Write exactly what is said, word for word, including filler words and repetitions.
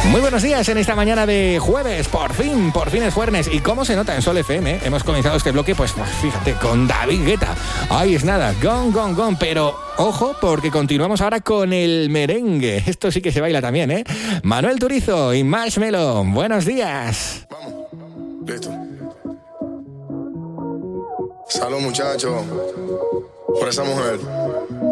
Muy buenos días en esta mañana de jueves, por fin, por fin es jueves. ¿Y cómo se nota en Sol F M? ¿eh? Hemos comenzado este bloque, pues fíjate, con David Guetta. Ahí es nada, gone, gone, gone, pero ojo, porque continuamos ahora con el merengue. Esto sí que se baila también, ¿eh? Manuel Turizo y Marshmello, buenos días. Vamos, listo. Salud, muchachos, por esa mujer.